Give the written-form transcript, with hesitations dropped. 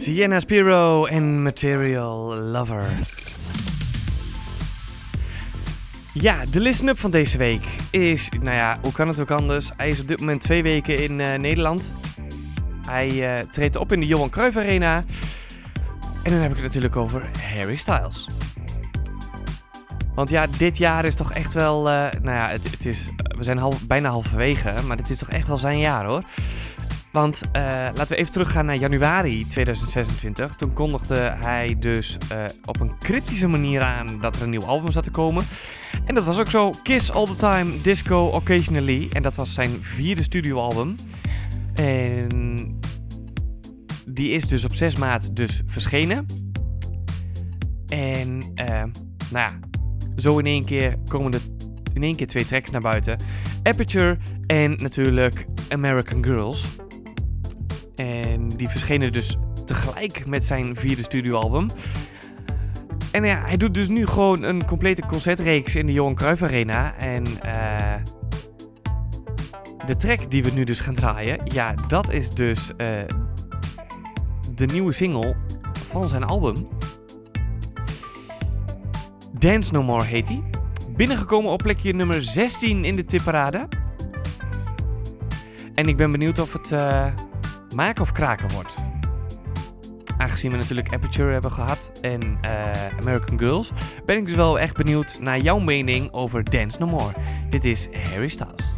Sienna Spiro en Material Lover. Ja, de listen-up van deze week is, hoe kan het ook anders? Hij is op dit moment 2 weken in Nederland. Hij treedt op in de Johan Cruijff Arena. En dan heb ik het natuurlijk over Harry Styles. Want ja, dit jaar is toch echt wel, we zijn bijna halverwege, maar dit is toch echt wel zijn jaar hoor. Want laten we even teruggaan naar januari 2026. Toen kondigde hij dus op een cryptische manier aan dat er een nieuw album zat te komen. En dat was ook zo. Kiss All The Time, Disco Occasionally. En dat was zijn 4e studioalbum. En die is dus op 6 maart dus verschenen. En zo in één keer komen er 2 tracks naar buiten. Aperture en natuurlijk American Girls. En die verschenen dus tegelijk met zijn 4e studioalbum. En ja, hij doet dus nu gewoon een complete concertreeks in de Johan Cruijff Arena. En de track die we nu dus gaan draaien, ja, dat is dus de nieuwe single van zijn album. Dance No More heet hij. Binnengekomen op plekje nummer 16 in de tipparade. En ik ben benieuwd of het maken of kraken wordt. Aangezien we natuurlijk Aperture hebben gehad en American Girls, ben ik dus wel echt benieuwd naar jouw mening over Dance No More. Dit is Harry Styles.